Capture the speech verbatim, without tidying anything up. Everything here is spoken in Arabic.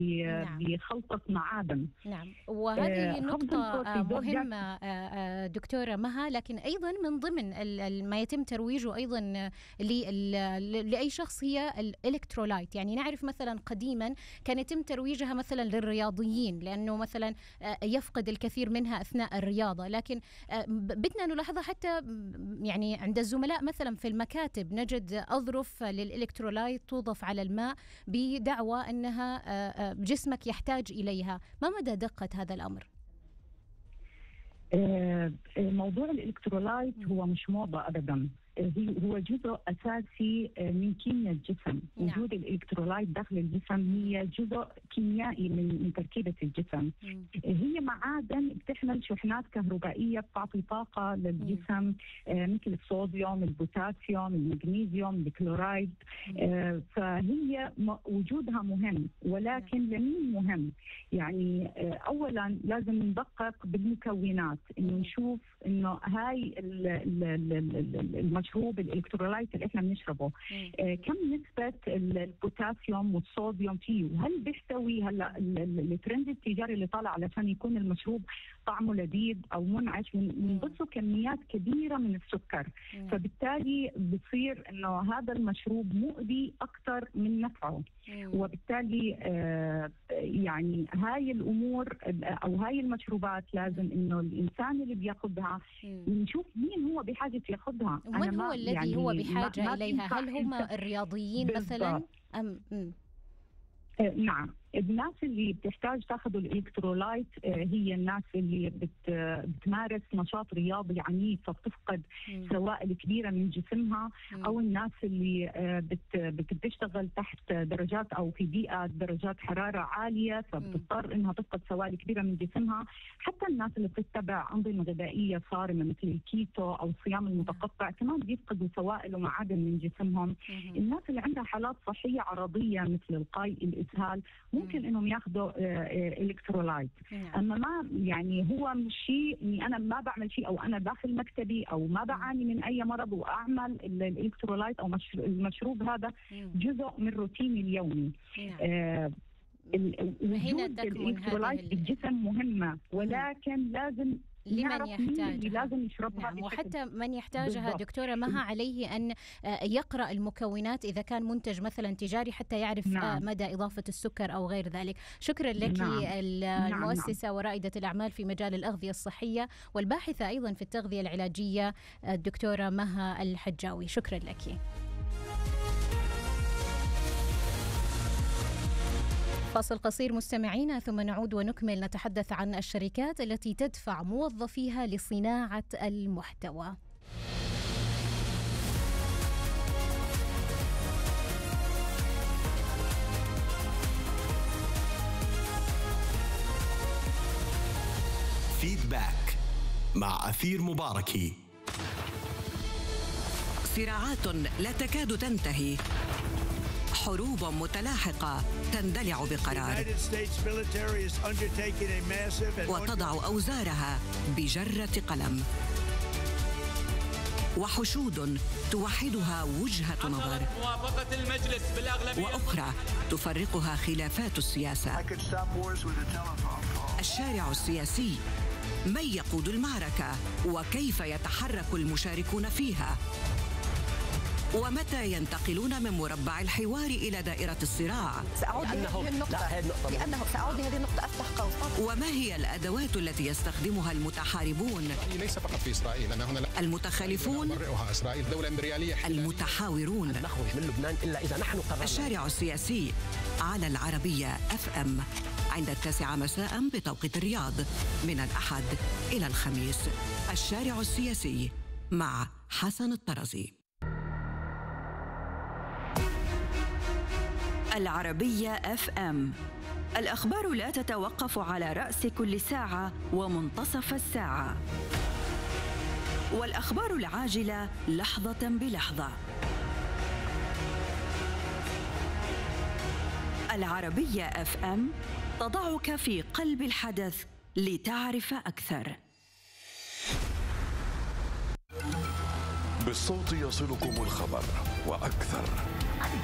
نعم. بخلطة معادن. نعم، وهذه نقطة مهمة دكتورة مها، لكن أيضا من ضمن ما يتم ترويجه أيضا لأي شخص هي الإلكترولايت. يعني نعرف مثلا قديما كان يتم ترويجها مثلا للرياضيين لأنه مثلا يفقد الكثير منها أثناء الرياضة، لكن بدنا نلاحظها حتى يعني عند الزملاء مثلا في المكاتب، نجد أظرف للإلكترولايت توضف على الماء بدعوى أنها جسمك يحتاج إليها. ما مدى دقة هذا الأمر؟ موضوع الإلكترولايت هو مش موضة أبدا، هو جزء أساسي من كيمياء الجسم. نعم. وجود الإلكترولايت داخل الجسم هي جزء كيميائي من, من تركيبة الجسم. مم. هي معادن بتحمل شحنات كهربائية بتعطي طاقة للجسم، آه مثل الصوديوم، البوتاسيوم، المغنيسيوم، الكلورايد. آه فهي وجودها مهم، ولكن لمين مهم؟ يعني آه أولا لازم ندقق بالمكونات، إنه نشوف إنه هاي المشروب الالكترولايت اللي احنا بنشربه آه كم نسبه البوتاسيوم والصوديوم فيه، وهل بيحتوي هلا الترند التجاري اللي طالع علشان يكون المشروب طعمه لذيذ او منعش بنبثوا كميات كبيره من السكر. مم. فبالتالي بصير انه هذا المشروب مؤذي اكثر من نفعه. مم. وبالتالي آه يعني هاي الامور او هاي المشروبات لازم انه الانسان اللي بياخذها نشوف مين هو بحاجه ياخذها. من هو الذي يعني هو بحاجة ما إليها؟ هل هم الرياضيين مثلا أم م. نعم، الناس اللي بتحتاج تاخذ الالكترولايت هي الناس اللي بت بتمارس نشاط رياضي عنيف فبتفقد سوائل كبيره من جسمها، او الناس اللي بت بتشتغل تحت درجات او في بيئه درجات حراره عاليه فبتضطر انها تفقد سوائل كبيره من جسمها. حتى الناس اللي بتتبع انظمه غذائيه صارمه مثل الكيتو او الصيام المتقطع كمان بيفقدوا سوائل ومعادن من جسمهم. الناس اللي عندها حالات صحيه عرضيه مثل القيء، الاسهال، ممكن انهم ياخذوا الكترولايت. اما ما يعني هو مش شيء اني انا ما بعمل شيء او انا داخل مكتبي او ما بعاني من اي مرض واعمل الالكترولايت او المشروب هذا جزء من روتيني اليومي. آه وجود الالكترولايت بالجسم مهمه، ولكن لازم لمن يحتاجها. لازم يشربها. نعم، وحتى من يحتاجها بالضبط. دكتورة مها عليه أن يقرأ المكونات إذا كان منتج مثلا تجاري حتى يعرف نعم. مدى إضافة السكر أو غير ذلك. شكرا لك. نعم. المؤسسة نعم. ورائدة الأعمال في مجال الأغذية الصحية والباحثة أيضا في التغذية العلاجية الدكتورة مها الحجاوي، شكرا لك. فاصل قصير مستمعينا ثم نعود ونكمل نتحدث عن الشركات التي تدفع موظفيها لصناعة المحتوى. فيدباك مع أثير مباركي. صراعات لا تكاد تنتهي، حروب متلاحقة تندلع بقرار، وتضع أوزارها بجرة قلم، وحشود توحدها وجهة نظر، وأخرى تفرقها خلافات السياسة. الشارع السياسي، من يقود المعركة وكيف يتحرك المشاركون فيها، ومتى ينتقلون من مربع الحوار إلى دائرة الصراع. سأعود لهذه النقطة لأنه سأعود لهذه النقطة أفتح قوس. وما هي الأدوات التي يستخدمها المتحاربون؟ ليس فقط في إسرائيل، أنا هنا المتخالفون، إسرائيل دولة إمبريالية، المتحاورون، نخرج من لبنان إلا إذا نحن قررنا. الشارع السياسي على العربية أف أم عند التاسعة مساء بتوقيت الرياض، من الأحد إلى الخميس. الشارع السياسي مع حسن الطرزي. العربية أف أم، الأخبار لا تتوقف على رأس كل ساعة ومنتصف الساعة، والأخبار العاجلة لحظة بلحظة. العربية أف أم تضعك في قلب الحدث لتعرف أكثر. بالصوت يصلكم الخبر وأكثر.